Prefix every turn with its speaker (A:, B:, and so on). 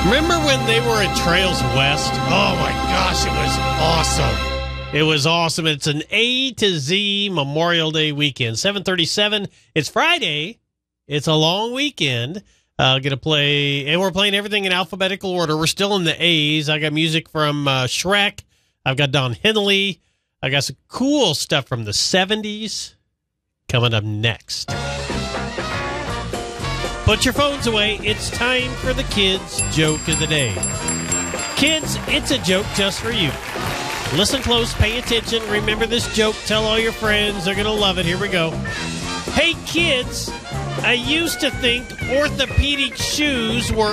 A: Remember when they were at Trails West? Oh my gosh, it was awesome. It was awesome. It's an A to Z Memorial Day weekend. 7:37. It's Friday. It's a long weekend. Gonna play, and we're playing everything in alphabetical order. We're still in the A's. I got music from Shrek. I've got Don Henley. I got some cool stuff from the 70s coming up next. Put your phones away. It's time for the kids' joke of the day. Kids, it's a joke just for you. Listen close, pay attention. Remember this joke. Tell all your friends. They're going to love it. Here we go. Hey, kids, I used to think orthopedic shoes were